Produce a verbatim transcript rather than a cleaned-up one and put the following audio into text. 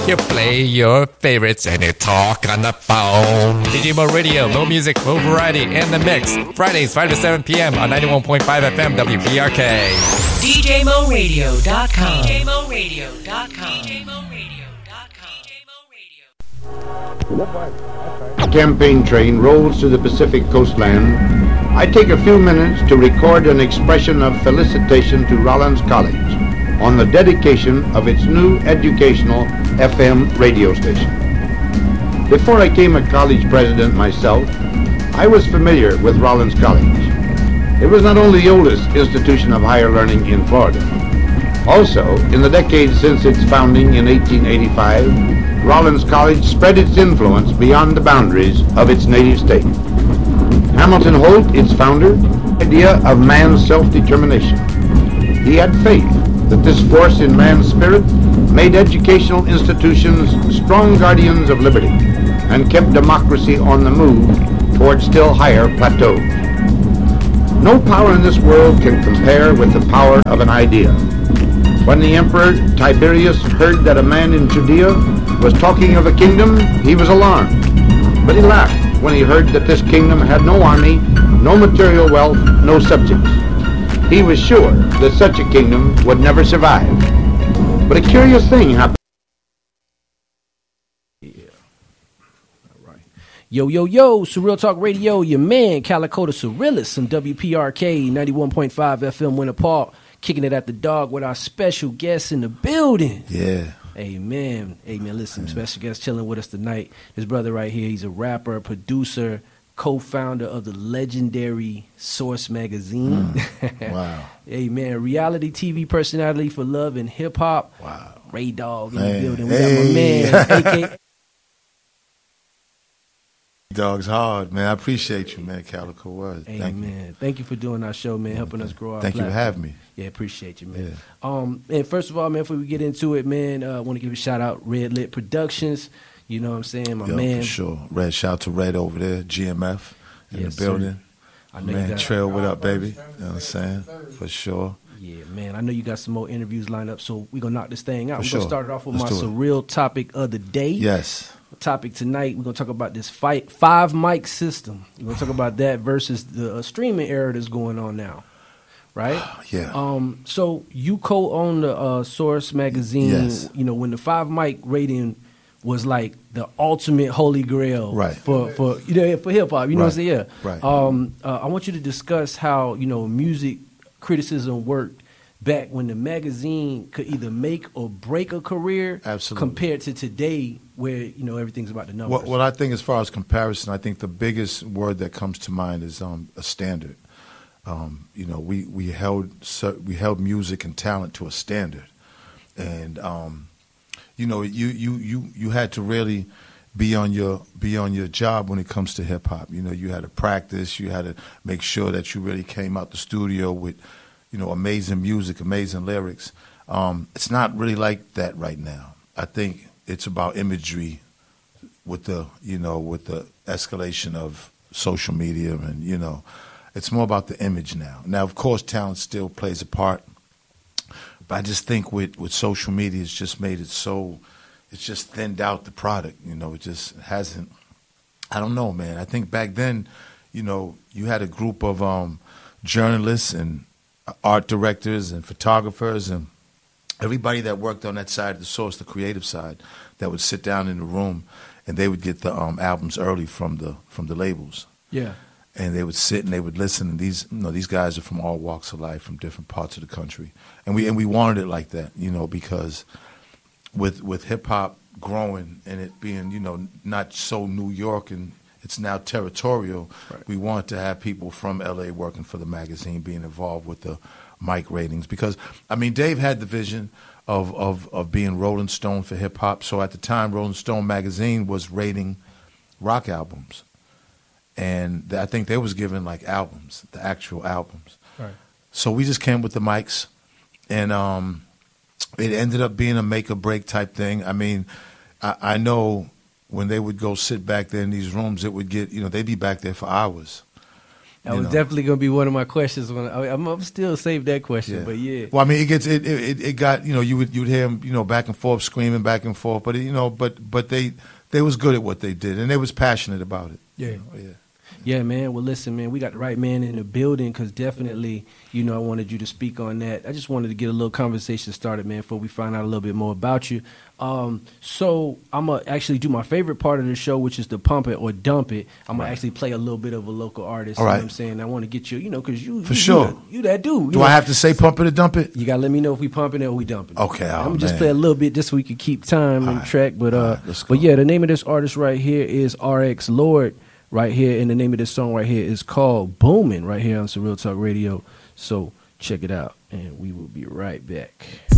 You play your favorites and you talk on the phone. D J Mo Radio, Mo Music, Mo Variety, in the mix. Fridays, five to seven p.m. on ninety-one point five F M W P R K. D J Mo Radio dot com. D J Mo Radio dot com. D J Mo Radio dot com. A campaign train rolls through the Pacific coastland. I take a few minutes to record an expression of felicitation to Rollins College on the dedication of its new educational F M radio station. Before I became a college president myself, I was familiar with Rollins College. It was not only the oldest institution of higher learning in Florida. Also, in the decades since its founding in eighteen eighty-five, Rollins College spread its influence beyond the boundaries of its native state. Hamilton Holt, its founder, idea of man's self-determination. He had faith that this force in man's spirit made educational institutions strong guardians of liberty and kept democracy on the move toward still higher plateaus. No power in this world can compare with the power of an idea. When the Emperor Tiberius heard that a man in Judea was talking of a kingdom, he was alarmed. But he laughed when he heard that this kingdom had no army, no material wealth, no subjects. He was sure that such a kingdom would never survive. But a curious thing happened. Yeah. All right. Yo, yo, yo, Surreal Talk Radio, your man, Calico the Surrealist on W P R K ninety-one point five F M Winter Park, kicking it at the dog with our special guest in the building. Yeah. Amen. Amen. Listen, special guest chilling with us tonight. This brother right here, he's a rapper, producer, co-founder of the legendary Source Magazine. Mm. Wow. Amen. Reality T V personality for love and hip hop. Wow. Ray Dog in hey. the building. We hey. got my man, A K. Dog's hard, man. I appreciate you, man. Calico was. Hey, Thank man. you. Thank you for doing our show, man, helping us grow our Thank platform. you for having me. Yeah, appreciate you, man. Yeah. Um, and first of all, man, before we get into it, man, I uh, want to give a shout out Red Lit Productions. You know what I'm saying? My Yo, man. for sure. Red, shout out to Red over there, G M F in Yes, the building. I know Man, you got, Trail, what up, baby? You know what I'm saying? For sure. Yeah, man. I know you got some more interviews lined up, so we're going to knock this thing out. For We're sure. going to start it off with Let's my do it. surreal topic of the day. Yes. Topic tonight, we're going to talk about this fight five mic system. We're going to talk about that versus the uh, streaming era that's going on now, right? Yeah. Um. So you co-own the uh, Source Magazine. Yes. You know, when the five mic rating was like the ultimate holy grail, Right. For for you know for hip hop. You know what I'm saying? Yeah. Right. Um. Uh, I want you to discuss how you know music criticism worked back when the magazine could either make or break a career. Absolutely. Compared to today, where you know everything's about the numbers. Well, well, I think as far as comparison, I think the biggest word that comes to mind is um, a standard. Um, you know, we we held we held music and talent to a standard, and um, you know, you you you you had to really be on your be on your job when it comes to hip hop. You know, you had to practice, you had to make sure that you really came out the studio with, you know, amazing music, amazing lyrics. Um, it's not really like that right now. I think it's about imagery with the, you know, with the escalation of social media, and, you know, it's more about the image now. Now, of course, talent still plays a part, but I just think with, with social media, it's just made it so, it's just thinned out the product. You know, it just hasn't, I don't know, man. I think back then, you know, you had a group of um, journalists and art directors and photographers and everybody that worked on that side of the Source, the creative side, that would sit down in the room and they would get the um, albums early from the from the labels. Yeah. And they would sit and they would listen. And these, you know, these guys are from all walks of life, from different parts of the country, and we and we wanted it like that, you know, because with with hip hop growing and it being, you know, not so New York and it's now territorial. Right. We wanted to have people from L A working for the magazine, being involved with the mic ratings, because I mean, Dave had the vision of of of being Rolling Stone for hip hop. So at the time, Rolling Stone magazine was rating rock albums. And I think they was giving like albums, the actual albums. Right. So we just came with the mics, and um, it ended up being a make or break type thing. I mean, I, I know when they would go sit back there in these rooms, it would get, you know, they'd be back there for hours. That You was know. definitely going to be one of my questions. When I, I'm, I'm still save that question, Yeah. but yeah. Well, I mean, it gets it, it. It got you know you would you'd hear them you know back and forth screaming back and forth, but you know but but they they was good at what they did and they was passionate about it. Yeah. You know, yeah. Yeah, man. Well, listen, man, we got the right man in the building because definitely, you know, I wanted you to speak on that. I just wanted to get a little conversation started, man, before we find out a little bit more about you. Um, so I'm going to actually do my favorite part of the show, which is the pump it or dump it. I'm going Right. to actually play a little bit of a local artist. All You know right. what I'm saying? I want to get you, you know, because you, For you, sure. you, that- you that dude. You Do know? I have to say pump it or dump it? You got to let me know if we pumping it or we dumping it. Okay, oh, I'm going to just man. play a little bit just so we can keep time All and right. track. But, All uh, right, let's but go. yeah, the name of this artist right here is R X Lord. Right here, and the name of this song right here is called Boomin', right here on Surreal Talk Radio. So check it out, and we will be right back.